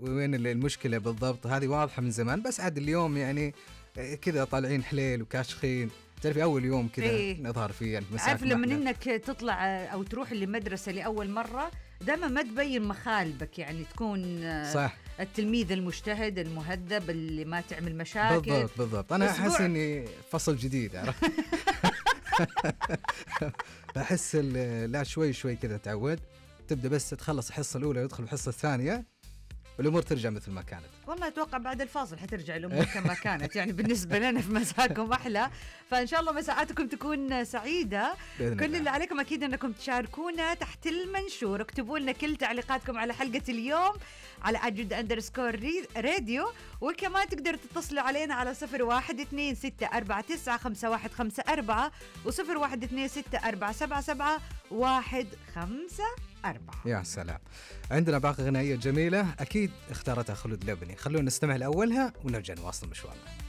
وين المشكلة بالضبط، هذه واضحة من زمان، بس عاد اليوم يعني كذا طالعين حليل وكاشخين. تعرفي أول يوم كذا إيه. نظهر فيه عارف لما إنك تطلع أو تروح لمدرسة لأول مرة دائما ما تبين مخالبك، يعني تكون صح التلميذ المجتهد المهذب اللي ما تعمل مشاكل. بالضبط. أنا أحس إني فصل جديد، عرفت. بحس لا شوي كذا تعود، تبدأ بس تخلص الحصة الأولى ويدخل الحصة الثانية والأمور ترجع مثل ما كانت. والله أتوقع بعد الفاصل حترجع الأمور كما كانت، يعني بالنسبة لنا في مساكم أحلى. فإن شاء الله مساءاتكم تكون سعيدة. كل اللي عليكم أكيد أنكم تشاركونا تحت المنشور، اكتبوا لنا كل تعليقاتكم على حلقة اليوم على @أجد_راديو، وكمان تقدروا تتصلوا علينا على 0126495154 و0126477154. يا سلام. عندنا باقي غنائية جميلة أكيد اختارتها خلود لبني، خلونا نستمع لأولها ونرجع نواصل مشوارنا.